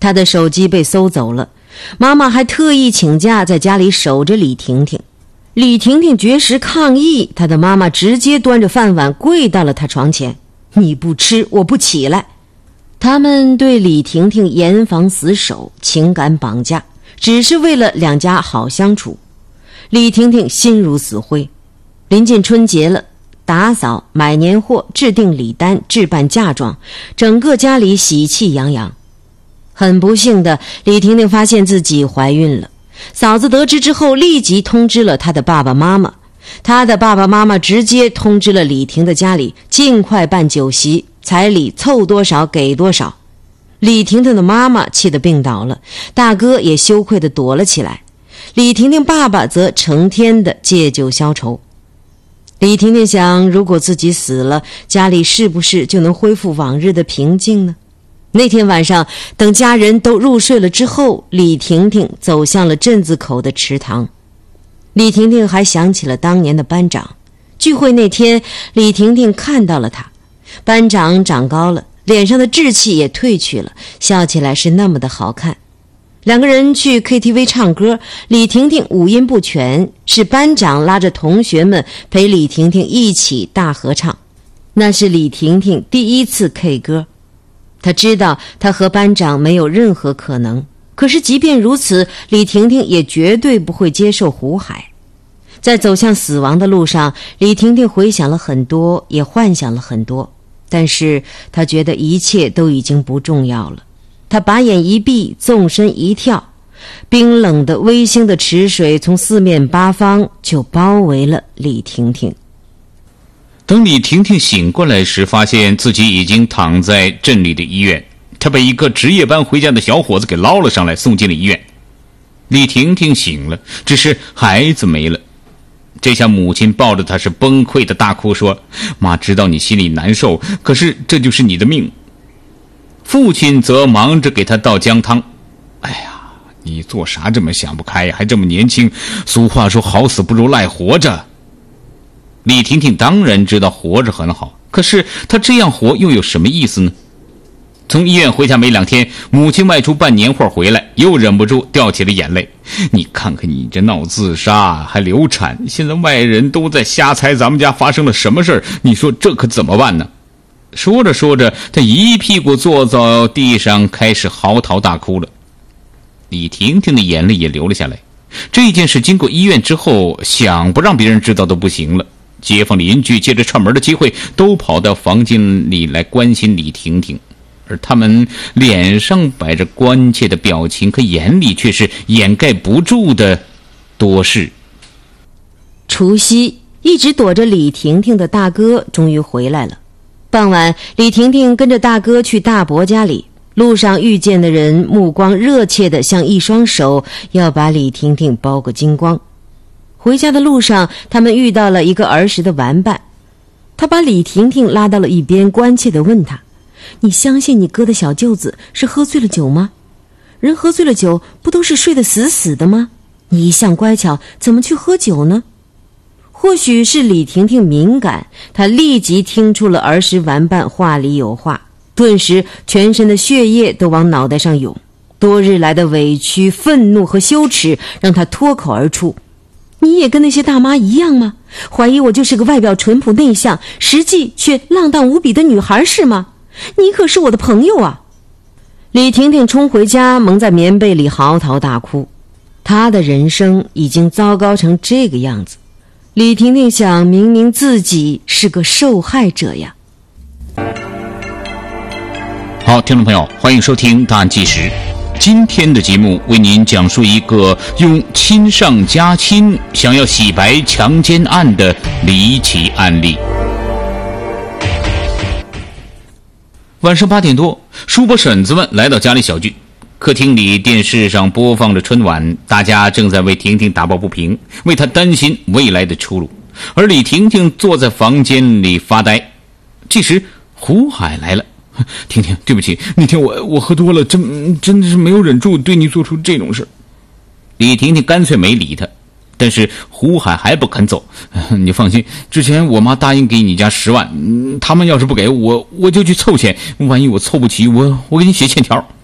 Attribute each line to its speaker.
Speaker 1: 她的手机被搜走了，妈妈还特意请假在家里守着李婷婷。李婷婷绝食抗议，她的妈妈直接端着饭碗跪到了她床前，你不吃我不起来。他们对李婷婷严防死守，情感绑架，只是为了两家好相处。李婷婷心如死灰。临近春节了，打扫、买年货、制定礼单、置办嫁妆，整个家里喜气洋洋。很不幸的，李婷婷发现自己怀孕了。嫂子得知之后，立即通知了她的爸爸妈妈。她的爸爸妈妈直接通知了李婷的家里，尽快办酒席，彩礼凑多少给多少。李婷婷的妈妈气得病倒了，大哥也羞愧地躲了起来。李婷婷爸爸则成天的借酒消愁。李婷婷想，如果自己死了，家里是不是就能恢复往日的平静呢？那天晚上，等家人都入睡了之后，李婷婷走向了镇子口的池塘。李婷婷还想起了当年的班长。聚会那天，李婷婷看到了他。班长长高了，脸上的稚气也褪去了，笑起来是那么的好看。两个人去 KTV 唱歌，李婷婷五音不全，是班长拉着同学们陪李婷婷一起大合唱。那是李婷婷第一次 K 歌。她知道她和班长没有任何可能，可是即便如此，李婷婷也绝对不会接受胡海。在走向死亡的路上，李婷婷回想了很多，也幻想了很多，但是她觉得一切都已经不重要了。她把眼一闭，纵身一跳，冰冷的微腥的池水从四面八方就包围了李婷婷。
Speaker 2: 等李婷婷醒过来时，发现自己已经躺在镇里的医院。她被一个值夜班回家的小伙子给捞了上来，送进了医院。李婷婷醒了，只是孩子没了。这下母亲抱着她是崩溃的大哭，说：妈知道你心里难受，可是这就是你的命。父亲则忙着给她倒姜汤。哎呀，你做啥这么想不开呀？还这么年轻，俗话说好死不如赖活着。李婷婷当然知道活着很好，可是她这样活又有什么意思呢？从医院回家没2天，母亲外出办年货回来，又忍不住掉起了眼泪。你看看你这闹自杀还流产，现在外人都在瞎猜咱们家发生了什么事儿，你说这可怎么办呢？说着说着，她一屁股坐到地上，开始嚎啕大哭了。李婷婷的眼泪也流了下来。这件事经过医院之后，想不让别人知道都不行了。街坊邻居借着串门的机会，都跑到房间里来关心李婷婷，而他们脸上摆着关切的表情，可眼里却是掩盖不住的多事。
Speaker 1: 除夕，一直躲着李婷婷的大哥终于回来了。傍晚，李婷婷跟着大哥去大伯家里，路上遇见的人目光热切的像一双手，要把李婷婷包个精光。回家的路上，他们遇到了一个儿时的玩伴，他把李婷婷拉到了一边，关切地问她：你相信你哥的小舅子是喝醉了酒吗？人喝醉了酒不都是睡得死死的吗？你一向乖巧，怎么去喝酒呢？或许是李婷婷敏感，她立即听出了儿时玩伴话里有话，顿时全身的血液都往脑袋上涌，多日来的委屈、愤怒和羞耻让她脱口而出：你也跟那些大妈一样吗？怀疑我就是个外表淳朴内向，实际却浪荡无比的女孩是吗？你可是我的朋友啊！李婷婷冲回家，蒙在棉被里嚎啕大哭。她的人生已经糟糕成这个样子。李婷婷想，明明自己是个受害者呀。
Speaker 2: 好，听众朋友，欢迎收听大案纪实。今天的节目为您讲述一个用亲上加亲想要洗白强奸案的离奇案例。晚上8点多，叔伯婶子们来到家里小聚。客厅里电视上播放着春晚，大家正在为婷婷打抱不平，为她担心未来的出路。而李婷婷坐在房间里发呆。这时胡海来了。婷婷，对不起，那天我喝多了，真的是没有忍住对你做出这种事。李婷婷干脆没理他，但是胡海还不肯走。你放心，之前我妈答应给你家10万，他们要是不给我就去凑钱，万一我凑不齐，我给你写欠条。